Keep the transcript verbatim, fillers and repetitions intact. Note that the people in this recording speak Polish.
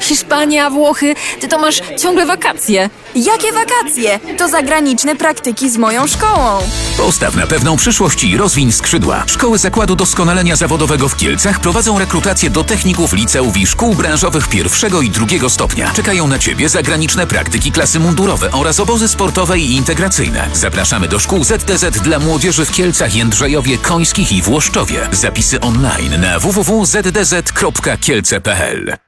Hiszpania, Włochy, ty to masz ciągle wakacje. Jakie wakacje? To zagraniczne praktyki z moją szkołą. Postaw na pewną przyszłość i rozwiń skrzydła. Szkoły Zakładu Doskonalenia Zawodowego w Kielcach prowadzą rekrutację do techników, liceów i szkół branżowych pierwszego i drugiego stopnia. Czekają na Ciebie zagraniczne praktyki klasy mundurowe oraz obozy sportowe i integracyjne. Zapraszamy do szkół Z D Z dla młodzieży w Kielcach, Jędrzejowie, Końskich i Włoszczowie. Zapisy online na w w w kropka z d z kropka kielce kropka p l.